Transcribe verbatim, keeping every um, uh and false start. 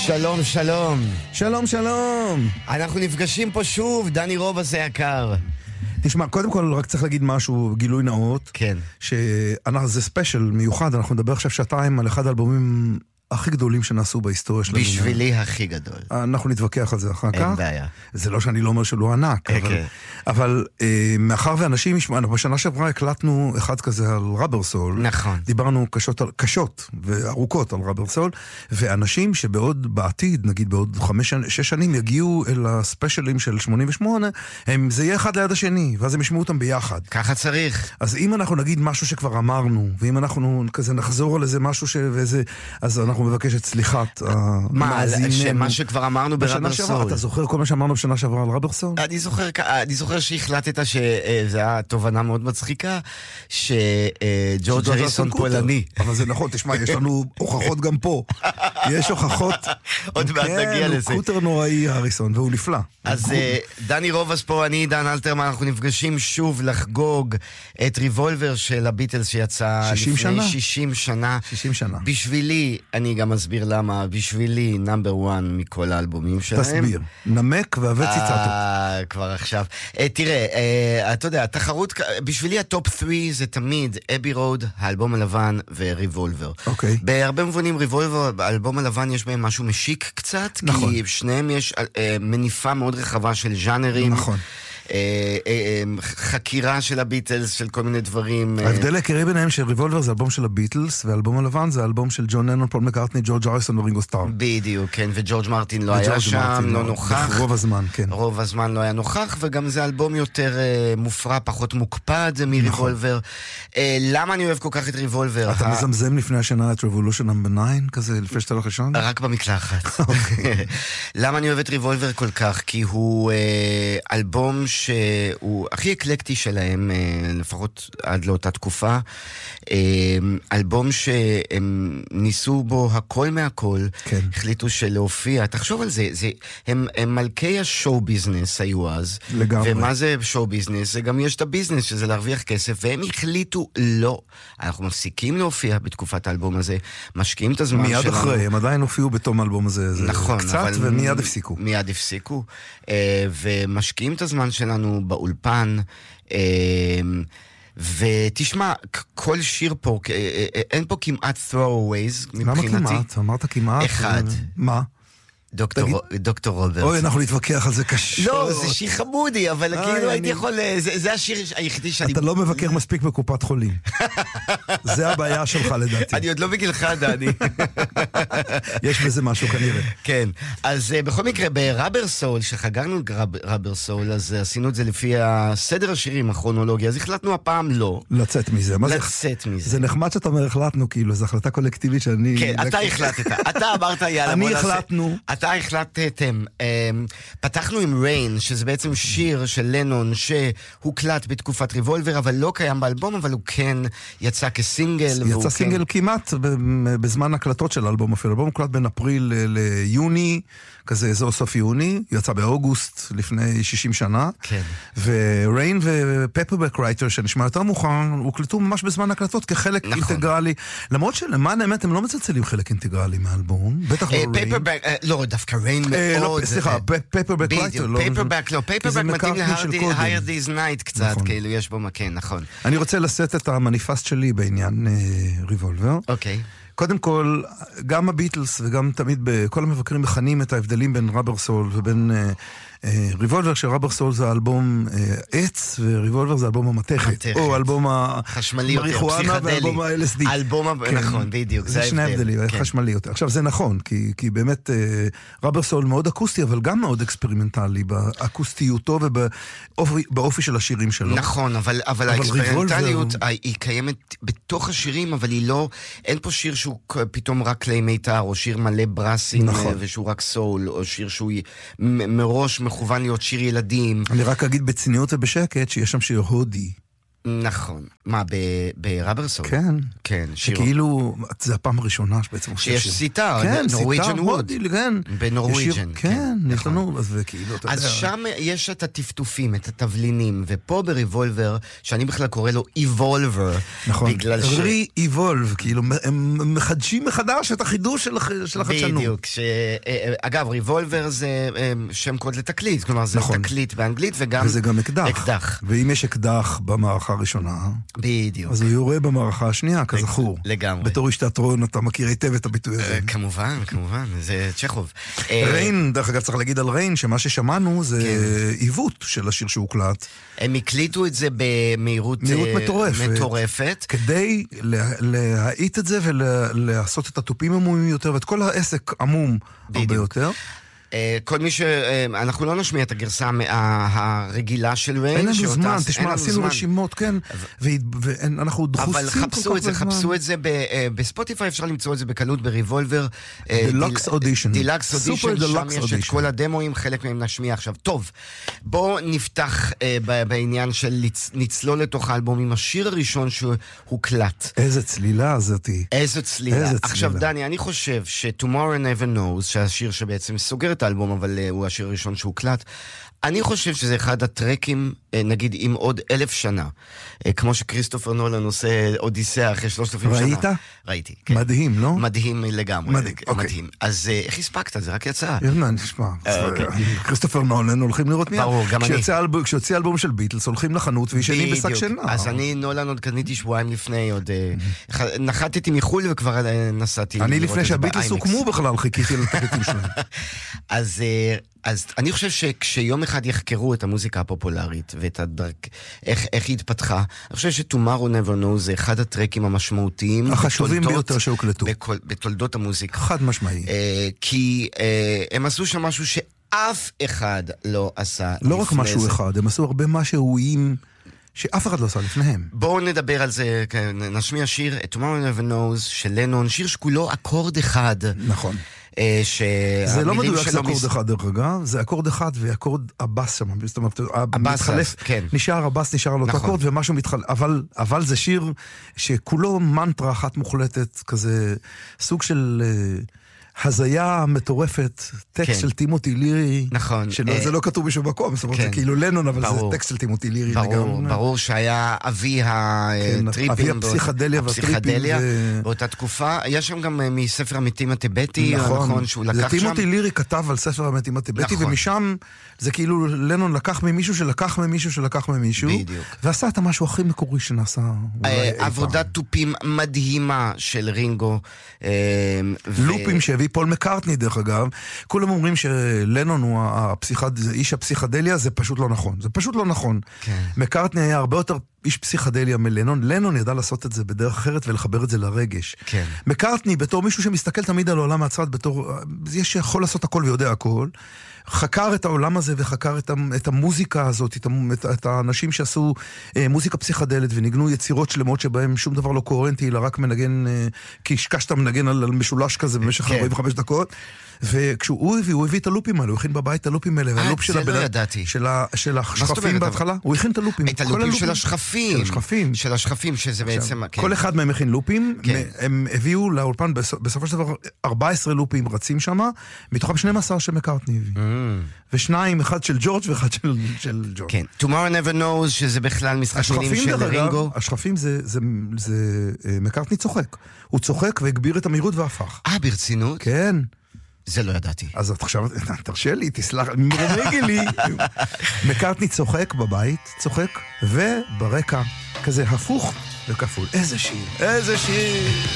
שלום, שלום. שלום, שלום. אנחנו נפגשים פה שוב, דני רוב הזה יקר. תשמע, קודם כל רק צריך להגיד משהו, גילוי נאות. כן. שזה ספיישל מיוחד, אנחנו נדבר עכשיו שעתיים על אחד האלבומים הכי גדולים שנעשו בהיסטוריה שלנו. בשבילי הכי גדול. אנחנו נתווכח על זה אחר כך. אין בעיה. זה לא שאני לא אומר שהוא ענק, אבל, אבל אה, מאחר ואנשים ישמעו, בשנה שעברה הקלטנו אחד כזה על רבר סול. נכון. דיברנו קשות, קשות וארוכות על רבר סול, ואנשים שבעוד בעתיד, נגיד בעוד חמש, שש שנים, יגיעו אל הספיישלים של שמונים ושמונה, הם, זה יהיה אחד ליד השני, ואז הם ישמעו אותם ביחד. ככה צריך. אז אם אנחנו נגיד משהו שכבר אמרנו, ואם אנחנו כזה נחזור על איזה משהו ש... וזה, אז אנחנו מבקש את סליחת המאזינים. מה שכבר אמנו ברבר סול. אתה זוכר כל מה שאמרנו בשנה שעברה על רבר סול? אני זוכר, אני זוכר שהחלטת שזו הייתה תובנה מאוד מצחיקה, שג'ורג' הריסון פולני. אבל זה נכון, תשמע, יש לנו הוכחות גם פה. יש הוכחות. עוד מעט נגיע לזה. כן, הוא קוטר נוראי הריסון, והוא נפלא. אז דני רובס פה, אני דן אלתרמן, אנחנו נפגשים שוב לחגוג את ריבולבר של הביטלס שיצא לפני שישים שנה. שישים שנה. בשבילי, אני גם אסביר למה, בשבילי נאמבר וואן מכל האלבומים שלהם. תסביר, נמק והבא ציטטות. כבר עכשיו. תראה, אתה יודע, התחרות, בשבילי הטופ שלוש זה תמיד אבי רוד, האלבום הלבן וריבולבר. אוקיי. בהרבה מובנים ריבולבר, האלבום הלבן יש בהם משהו משיק קצת, נכון. כי שניהם יש מניפה מאוד רחבה של ז'אנרים. נכון. חקירה של הביטלס, של כל מיני דברים. ההבדל העיקרי ביניהם של ריבולבר זה אלבום של הביטלס, והאלבום הלבן זה אלבום של ג'ון לנון, פול מקארטני, ג'ורג' הריסון ורינגו סטאר. בדיוק, כן, וג'ורג' מרטין לא היה שם, לא נוכח. רוב הזמן, כן. רוב הזמן לא היה נוכח, וגם זה אלבום יותר מופרע, פחות מוקפד מריבולבר. למה אני אוהב כל כך את ריבולבר? אתה מזמזם לפני השנה את Revolution נאמבר תשע, כזה לפני שאתה הולך לישון? רק במקלחת. למה אני אוהב את ריבולבר כל כך? כי הוא אלבום שהוא הכי אקלקטי שלהם, לפחות עד לאותה תקופה. אלבום שהם ניסו בו הכל מהכל, כן. החליטו שלהופיע, תחשוב על זה, זה הם, הם מלכי השואו ביזנס היו אז. לגמרי. ומה זה שואו ביזנס? זה גם יש את הביזנס, שזה להרוויח כסף, והם החליטו לא. אנחנו מפסיקים להופיע בתקופת האלבום הזה, משקיעים את הזמן מיד שלנו. מיד אחרי, הם עדיין הופיעו בתום האלבום הזה. זה נכון, קצת, אבל ומיד הפסיקו. מיד הפסיקו, ומשקיעים את הזמן שלנו באולפן, ותשמע, כל שיר פה, אין פה כמעט throwaways מבחינתי. למה כמעט? אמרת כמעט? אחד. מה? דוקטור רוברטס. אוי, אנחנו נתווכח על זה קשה. לא, זה שיר חמודי, אבל כאילו הייתי יכול... זה השיר היחידי שאני... אתה לא מבקר מספיק בקופת חולים. זה הבעיה שלך לדעתי. אני עוד לא בגילך, דני. יש בזה משהו כנראה. כן, אז בכל מקרה, ברבר סול, שחגגנו רבר סול, אז עשינו את זה לפי הסדר השירים, הכרונולוגיה, אז החלטנו הפעם לא. לצאת מזה. לצאת מזה. זה נחמד שאתה אומר החלטנו, כאילו, זו החלטה קולקטיבית שאני... כן, אתה החלטת. אתה אמרת, יאללה, אני החלטנו. אתה החלטתם, פתחנו עם ריין, שזה בעצם שיר של לנון שהוקלט בתקופת ריבולבר, אבל לא קיים באלבום, אבל הוא כן יצא כסינגל. יצא סינגל כמעט בזמן הקלטות של האלבום אפילו. האלבום הוקלט בין אפריל ליוני, כזה אזור סוף יוני, יצא באוגוסט לפני שישים שנה. כן. וריין ופפרבק רייטר, שנשמע יותר מאוחר, הוקלטו ממש בזמן הקלטות כחלק אינטגרלי. למרות שלמען האמת הם לא מצלצלים חלק אינטגרלי מהאלבום. בטח לא ריין. לא, דווקא ריין מאוד. סליחה, פייפרבק רייטר. פייפרבק, לא, פייפרבק מתאים ל-Hard Day's Night קצת, כאילו יש בו מקן, נכון. אני רוצה לשאת את המניפסט שלי בעניין ריבולבר. אוקיי. קודם כל, גם הביטלס וגם תמיד כל המבקרים מכנים את ההבדלים בין רבר סול ובין ריבולבר, שרבר סול זה אלבום עץ, וריבולבר זה אלבום המתכת, או אלבום המריחואנה ואלבום ה-אל אס די. אלבום, נכון, בדיוק, זה ההבדל. זה שני הבדלים, חשמלי יותר. עכשיו, זה נכון, כי באמת רבר סול מאוד אקוסטי, אבל גם מאוד אקספרימנטלי, באקוסטיותו ובאופי של השירים שלו. נכון, אבל האקספרימנטליות היא קיימת בתוך השירים, אבל היא לא, אין פה שיר שהוא פתאום רק כלי מיתר, או שיר מלא ברסים, ושהוא רק סול, או שיר שהוא מראש מכוון להיות שיר ילדים. אני רק אגיד בצניעות ובשקט שיש שם שיר הודי. נכון. מה, בראבר סול? כן. כן, שירו. שכאילו, זה הפעם הראשונה שבעצם... שיש סיטה, כן, נורוויג'ן ווד. כן. בנורוויג'ן. כן, יש לנו, אז וכאילו, אתה יודע... אז שם יש את הטפטופים, את התבלינים, ופה בריבולבר, שאני בכלל קורא לו איבולבר. נכון. בגלל ש... רי-איבולב, כאילו, הם מחדשים מחדש את החידוש של החדשנות. בדיוק. אגב, ריבולבר זה שם קוד לתקליט, כלומר, זה תקליט באנגלית, וגם... וזה גם אקדח. ואם יש אקדח במערכה הראשונה, בדיוק. אז הוא יורה במערכה השנייה, כזכור. לגמרי. בתור איש תיאטרון, אתה מכיר היטב את הביטוי הזה. כמובן, כמובן, זה צ'כוב. ריין, דרך אגב צריך להגיד על ריין, שמה ששמענו זה עיוות של השיר שהוקלט. הם הקליטו את זה במהירות מטורפת. כדי להאיט את זה ולעשות את הטופים עמומים יותר, ואת כל העסק עמום הרבה יותר. כל מי ש... אנחנו לא נשמיע את הגרסה הרגילה של ריין. אין לנו זמן, תשמע, עשינו רשימות, כן, ואנחנו דחוסים כל כך בזמן. אבל חפשו את זה, חפשו את זה בספוטיפיי, אפשר למצוא את זה בקלות בריבולבר. דילקס אודישן. דילקס אודישן, שם יש את כל הדמוים, חלק מהם נשמיע עכשיו. טוב, בואו נפתח בעניין של לצלול לתוך האלבום עם השיר הראשון שהוקלט. איזה צלילה הזאתי. איזה צלילה. עכשיו, דני, אני חושב ש-Tomorrow Never Knows, שהשיר שבעצם סוגר את האלבום, אבל uh, הוא השיר הראשון שהוקלט. אני חושב שזה אחד הטרקים, uh, נגיד, עם עוד אלף שנה. Uh, כמו שכריסטופר נולן עושה אודיסאה אחרי שלושת אלפים שנה. ראית? ראיתי, כן. מדהים, לא? מדהים לגמרי. מדהים, אוקיי. מדהים. אז uh, איך הספקת? זה רק יצא. ירמן, נשמע. כריסטופר נולן הולכים לראות מיד. ברור, גם אני. כשיוצא אלבום של ביטלס, הולכים לחנות וישנים בשק שינה. אז אני, נולן, עוד קניתי שבועיים לפני, עוד נחתתי מחול וכבר נסעתי. אני לפני שהביטלס הוקמו בכלל, חיכיתי לתקליטים שלהם. אז, אז אני חושב שכשיום אחד יחקרו את המוזיקה הפופולרית ואת הדרק, איך, איך היא התפתחה, אני חושב ש-Tomorrow Never Knows זה אחד הטרקים המשמעותיים. החשובים ביותר שהוקלטו. בכל, בתולדות המוזיקה. חד משמעי. אה, כי אה, הם עשו שם משהו שאף אחד לא עשה. לא רק משהו זה. אחד, הם עשו הרבה משהו עם... שאף אחד לא עשה לפניהם. בואו נדבר על זה, נשמיע שיר, Tomorrow Never Knows של לנון, שיר שכולו אקורד אחד. נכון. זה לא מדויק זה אקורד אחד דרך אגב, זה אקורד אחד ואקורד הבאס שם, זאת אומרת, מתחלף, נשאר הבאס, נשאר על אותו אקורד ומשהו מתחלף, אבל זה שיר שכולו מנטרה אחת מוחלטת, כזה סוג של... הזיה מטורפת, טקסט של טימותי לירי. נכון. זה לא כתוב בשום מקום, זאת אומרת, זה כאילו לנון, אבל זה טקסט של טימותי לירי לגמרי. ברור שהיה אבי הטריפים. אבי הפסיכדליה והטריפים. באותה תקופה. יש שם גם מספר המתים הטיבטי, נכון, שהוא לקח שם. זה טימותי לירי כתב על ספר המתים הטיבטי, ומשם זה כאילו לנון לקח ממישהו שלקח ממישהו שלקח ממישהו. בדיוק. ועשה את המשהו הכי מקורי שנעשה. עבודת טופים מדהימה של רינגו. לופים שהביא פול מקארטני דרך אגב, כולם אומרים שלנון הוא הפסיכד... איש הפסיכדליה, זה פשוט לא נכון. זה פשוט לא נכון. כן. מקארטני היה הרבה יותר איש פסיכדליה מלנון. לנון ידע לעשות את זה בדרך אחרת ולחבר את זה לרגש. כן. מקארטני, בתור מישהו שמסתכל תמיד על העולם מהצד, בתור... יש שיכול לעשות הכל ויודע הכל. חקר את העולם הזה וחקר את, את המוזיקה הזאת, את, את, את האנשים שעשו אה, מוזיקה פסיכדלית וניגנו יצירות שלמות שבהם שום דבר לא קוהרנטי, אלא רק מנגן, אה, כי השקשת מנגן על, על משולש כזה במשך כן. ארבעים וחמש דקות. וכשהוא הביא, הוא הביא את הלופים האלה, הוא הכין בבית את הלופים האלה, והלופ של, לא הבנ... של, ה... של השכפים בהתחלה, הוא הכין את הלופים. את הלופים של השכפים. של השכפים. של השכפים, שזה בעצם... כן. כל אחד מהם הכין לופים, כן. הם הביאו לאולפן, בסופו של דבר, ארבעה עשר לופים רצים שם, מתוכם שנים עשר שמקארטני הביא. Mm. ושניים, אחד של ג'ורג' ואחד של, של ג'ורג'. כן. Tomorrow Never Knows, שזה בכלל משחק מילים של רינגו. השכפים זה, זה, זה, זה מקארטני צוחק. הוא צוחק והגביר את המהירות והפך. אה, ברצינות? כן. זה לא ידעתי. אז עכשיו, תרשה לי, תסלח, מרומגי לי. מקארטני צוחק בבית, צוחק, וברקע, כזה הפוך וכפול. איזה שיר, איזה שיר.